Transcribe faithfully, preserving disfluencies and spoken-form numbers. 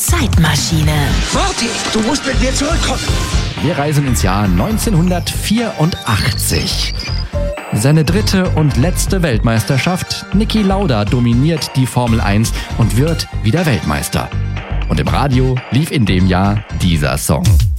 Zeitmaschine. Marty, du musst mit mir zurückkommen. Wir reisen ins Jahr neunzehnhundertvierundachtzig. Seine dritte und letzte Weltmeisterschaft. Niki Lauda dominiert die Formel eins und wird wieder Weltmeister. Und im Radio lief in dem Jahr dieser Song.